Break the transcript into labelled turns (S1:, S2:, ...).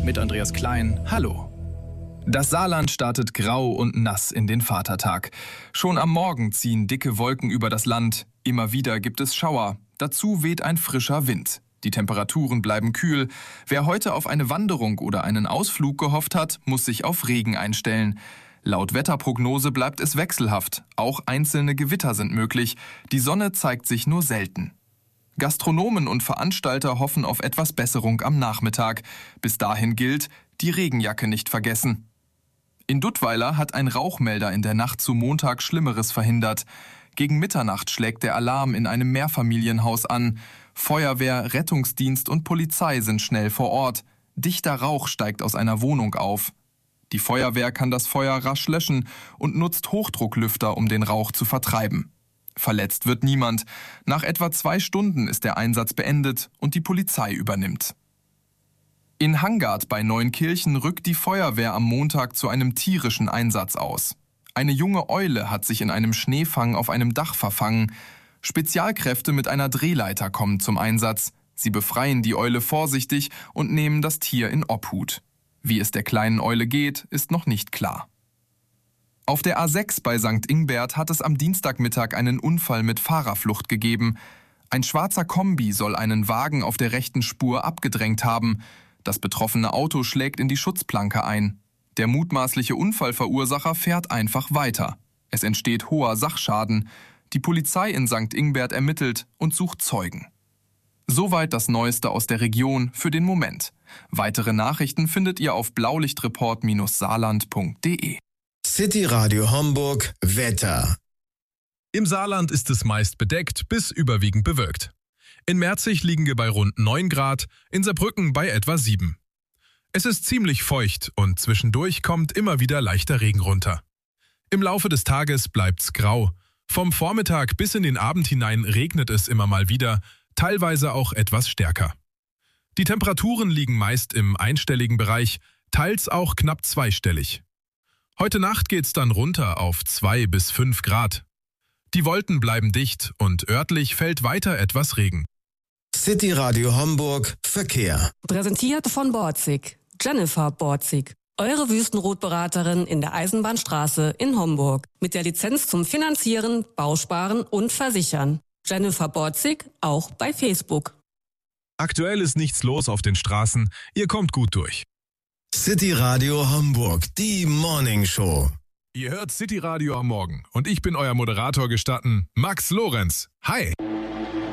S1: mit Andreas Klein. Hallo. Das Saarland startet grau und nass in den Vatertag. Schon am Morgen ziehen dicke Wolken über das Land. Immer wieder gibt es Schauer. Dazu weht ein frischer Wind. Die Temperaturen bleiben kühl. Wer heute auf eine Wanderung oder einen Ausflug gehofft hat, muss sich auf Regen einstellen. Laut Wetterprognose bleibt es wechselhaft. Auch einzelne Gewitter sind möglich. Die Sonne zeigt sich nur selten. Gastronomen und Veranstalter hoffen auf etwas Besserung am Nachmittag. Bis dahin gilt, die Regenjacke nicht vergessen. In Duttweiler hat ein Rauchmelder in der Nacht zu Montag Schlimmeres verhindert. Gegen Mitternacht schlägt der Alarm in einem Mehrfamilienhaus an. Feuerwehr, Rettungsdienst und Polizei sind schnell vor Ort. Dichter Rauch steigt aus einer Wohnung auf. Die Feuerwehr kann das Feuer rasch löschen und nutzt Hochdrucklüfter, um den Rauch zu vertreiben. Verletzt wird niemand. Nach etwa 2 Stunden ist der Einsatz beendet und die Polizei übernimmt. In Hangard bei Neunkirchen rückt die Feuerwehr am Montag zu einem tierischen Einsatz aus. Eine junge Eule hat sich in einem Schneefang auf einem Dach verfangen. Spezialkräfte mit einer Drehleiter kommen zum Einsatz. Sie befreien die Eule vorsichtig und nehmen das Tier in Obhut. Wie es der kleinen Eule geht, ist noch nicht klar. Auf der A6 bei St. Ingbert hat es am Dienstagmittag einen Unfall mit Fahrerflucht gegeben. Ein schwarzer Kombi soll einen Wagen auf der rechten Spur abgedrängt haben. Das betroffene Auto schlägt in die Schutzplanke ein. Der mutmaßliche Unfallverursacher fährt einfach weiter. Es entsteht hoher Sachschaden. Die Polizei in St. Ingbert ermittelt und sucht Zeugen. Soweit das Neueste aus der Region für den Moment. Weitere Nachrichten findet ihr auf blaulichtreport-saarland.de.
S2: City Radio Homburg Wetter.
S3: Im Saarland ist es meist bedeckt bis überwiegend bewölkt. In Merzig liegen wir bei rund 9 Grad, in Saarbrücken bei etwa 7. Es ist ziemlich feucht und zwischendurch kommt immer wieder leichter Regen runter. Im Laufe des Tages bleibt's grau. Vom Vormittag bis in den Abend hinein regnet es immer mal wieder, teilweise auch etwas stärker. Die Temperaturen liegen meist im einstelligen Bereich, teils auch knapp zweistellig. Heute Nacht geht's dann runter auf 2 bis 5 Grad. Die Wolken bleiben dicht und örtlich fällt weiter etwas Regen.
S2: City Radio Homburg Verkehr.
S4: Präsentiert von Borzig. Jennifer Borzig. Eure Wüstenrotberaterin in der Eisenbahnstraße in Homburg. Mit der Lizenz zum Finanzieren, Bausparen und Versichern. Jennifer Borzig, auch bei Facebook.
S3: Aktuell ist nichts los auf den Straßen, ihr kommt gut durch.
S2: City Radio Homburg, die Morning Show.
S3: Ihr hört City Radio am Morgen und ich bin euer Moderator gestatten, Max Lorenz. Hi!